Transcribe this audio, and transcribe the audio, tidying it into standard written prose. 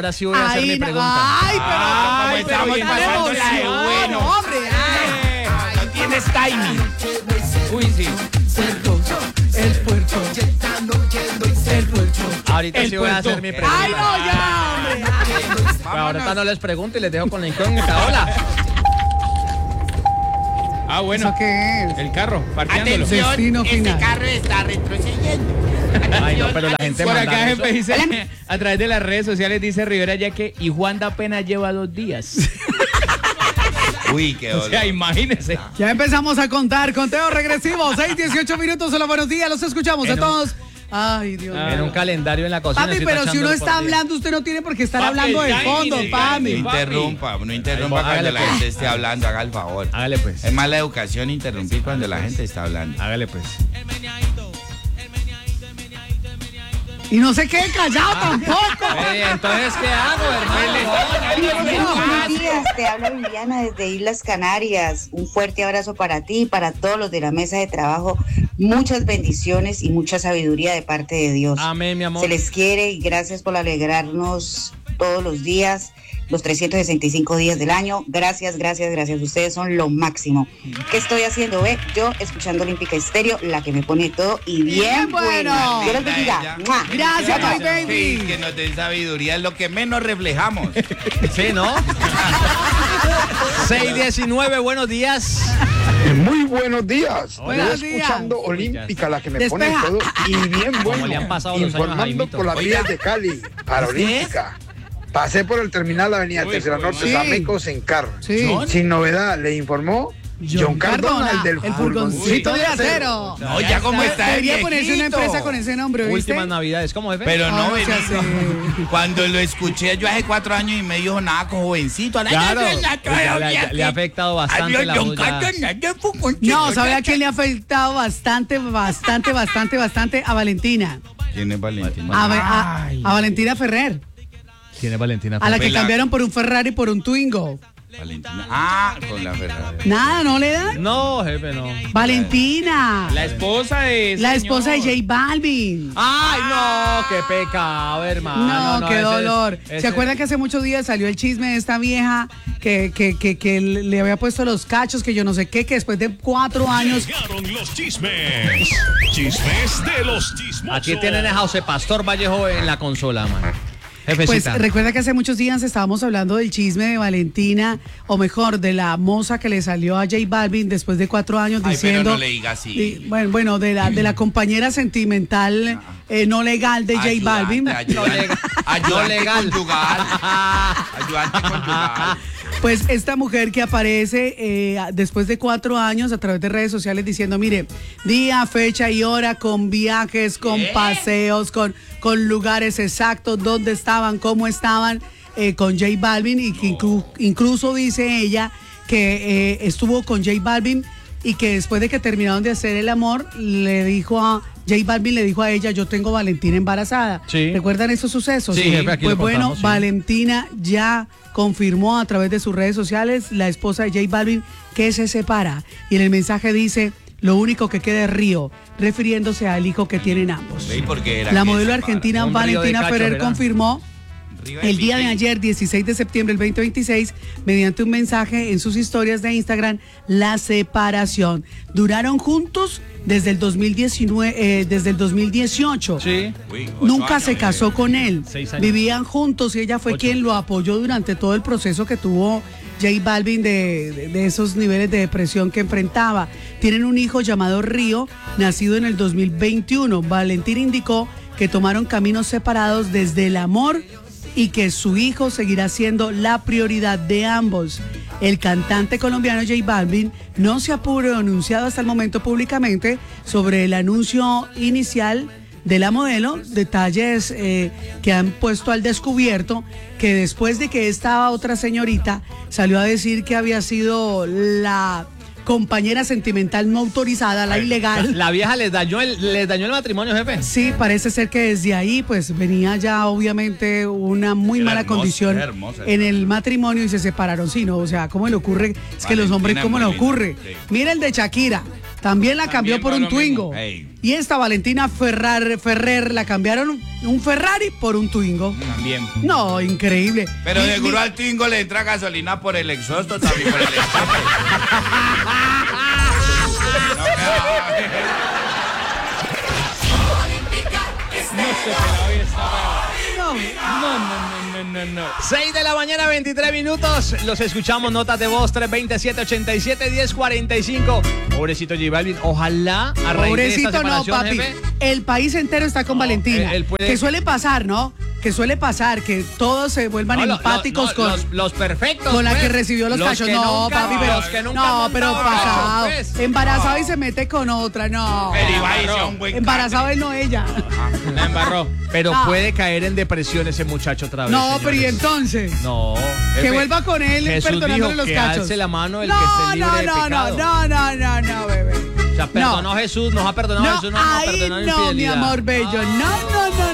Ahora sí voy a hacer mi pregunta. Ay, pero estamos pasando la de bueno. hombre. No tienes timing. Uy, sí. El puerto. Ahorita sí voy a hacer mi pregunta. Ay, no, ya, hombre. Pero ahorita no les pregunto y les dejo con la incógnita. Hola. Bueno. ¿Eso qué es? El carro, parqueándolo. Destino Atención, este final. carro está retrocediendo. Ay, no, pero la gente Por manda acá eso. jefe dice, a través de las redes sociales dice Rivera ya que y Juanda apenas lleva 2 días. Uy, qué O dolor. sea, imagínese. Ya empezamos a contar. Conteo regresivo. 6:18 minutos. Hola, buenos días. Los escuchamos a todos. Ay, Dios mío. En un calendario en la cocina. Papi, estoy pero si tachándolo uno por está día. hablando, usted no tiene por qué estar Papi, hablando de ya, fondo, ya, No papi. interrumpa cuando Hágale, la pues. gente esté hablando, haga el favor. Hágale pues. Es mala educación interrumpir cuando la gente está hablando. Hágale pues. Y no se quede callado tampoco. Entonces, ¿qué hago, hermano? Buenos días, te habla Viviana desde Islas Canarias. Un fuerte abrazo para ti y para todos los de la mesa de trabajo. Muchas bendiciones y mucha sabiduría de parte de Dios. Amén, mi amor. Se les quiere y gracias por alegrarnos todos los días, los 365 días del año. Gracias. Ustedes son lo máximo. ¿Qué estoy haciendo? Yo escuchando Olímpica Estéreo, la que me pone todo y bien bueno. buena. Dios los bendiga. Ella. ¡Mua! Gracias, my Sí, baby. que nos den sabiduría es lo que menos reflejamos. Sí, ¿no? 6:19, buenos días. Muy buenos días. Buenos Estoy días. escuchando Olímpica, la que me Despeja. pone todo y bien bueno. le han pasado los años a Informando Jaimito. por las vías de Cali para Olímpica. Pasé por el terminal Avenida Tercera Norte, sí. Samecos en carro. Sí. Sin novedad, le informó John Cardona, el del el furgoncito de acero. No, ya como está de Debería ponerse una viejito. empresa con ese nombre, ¿viste? Últimas navidades, ¿cómo jefe? Pero no, se hace. Benito, cuando lo escuché yo hace 4 años y me dijo nada con jovencito. Claro, le ha afectado bastante la voz ya. No, ¿sabe a quién le ha afectado bastante? A Valentina. ¿Quién es Valentín? A Valentina Ferrer. ¿Quién es Valentina? A la que Pela- cambiaron por un Ferrari y por un Twingo. Valentina. Con la Ferrari. Nada, ¿no le da? No, jefe, no. Valentina. La esposa de La señor. esposa de J Balvin. Ay, no, qué pecado, hermano. No, qué ese- dolor. ese- ¿Se acuerdan que hace muchos días salió el chisme de esta vieja que le había puesto los cachos, que yo no sé qué, que después de 4 años... Llegaron los chismes. Chismes de los chismosos. Aquí tienen a José Pastor Vallejo en la consola, man. Pues Jefecita. recuerda que hace muchos días estábamos hablando del chisme de Valentina, o mejor, de la moza que le salió a J Balvin después de 4 años Ay, diciendo... pero no le diga así. Bueno, de la compañera sentimental no legal de J Balvin. No legal. Conyugal. Ayudante conyugal. Pues esta mujer que aparece después de 4 años a través de redes sociales diciendo, mire, día, fecha y hora, con viajes, con paseos, con lugares exactos, dónde estaban, cómo estaban, con J Balvin, y que incluso dice ella que estuvo con J Balvin y que después de que terminaron de hacer el amor, J Balvin le dijo a ella, yo tengo a Valentina embarazada. Sí. ¿Recuerdan esos sucesos? Sí, jefe, aquí pues lo bueno, contamos, sí. Valentina ya confirmó a través de sus redes sociales, la esposa de J Balvin, que se separa. Y en el mensaje dice, lo único que queda es Río, refiriéndose al hijo que tienen ambos. Sí, porque era La que modelo se argentina Un río de Valentina cachos, Ferrer ¿verdad? confirmó Río el día de Pipí. ayer, 16 de septiembre del 2026, mediante un mensaje en sus historias de Instagram, la separación. Duraron juntos desde el 2019, desde el 2018. Sí. Uy, 8 Nunca años, se casó con él. 6 años. Vivían juntos y ella fue 8. quien lo apoyó durante todo el proceso que tuvo J Balvin de esos niveles de depresión que enfrentaba. Tienen un hijo llamado Río, nacido en el 2021. Valentín indicó que tomaron caminos separados desde el amor y que su hijo seguirá siendo la prioridad de ambos. El cantante colombiano J Balvin no se ha pronunciado hasta el momento públicamente sobre el anuncio inicial de la modelo, detalles que han puesto al descubierto, que después de que esta otra señorita salió a decir que había sido la compañera sentimental no autorizada, la ilegal. La vieja les dañó el matrimonio, jefe. Sí, parece ser que desde ahí pues venía ya obviamente una muy Era mala hermosa, condición era hermosa, en era el matrimonio y se separaron. Sí, no, o sea, ¿cómo le ocurre? Es que los hombres, Valentina ¿cómo le muy linda, ocurre? sí. Mira el de Shakira. También la cambió También por un lo mismo. Twingo. Ey. Y esta Valentina Ferrer la cambiaron un Ferrari por un Twingo. También. No, increíble. Pero Mi- seguro mi- al Twingo le entra gasolina por el exhausto, también por el escape. No, No. 6 de la mañana, 23 minutos. Los escuchamos, notas de voz 327-87-1045. Pobrecito J Balvin, ojalá a raíz de esta Pobrecito no, separación, papi. jefe. El país entero está con Valentina. él puede- Que suele pasar, ¿no? Que suele pasar, que todos se vuelvan No, empáticos con... los perfectos. Con la pues. que recibió los cachos. que No, nunca- papi, pero. los que nunca No, han pero montado pasado. cacho, pues. Embarazado y se mete con otra, no. Pero iba a irse a un buen Embarazado catre. él, no ella. La embarró. Pero No. puede caer en depresión ese muchacho otra vez. No, pero y señores. entonces. No. Que jefe, vuelva con él Jesús perdonándole dijo los que cachos. alce la mano el no, que esté libre no, de no, pecado. no, bebé. O sea, perdonó no. a Jesús, nos ha perdonado a No, Jesús, nos ha ahí perdonado no, mi infidelidad. amor bello. No, no, no.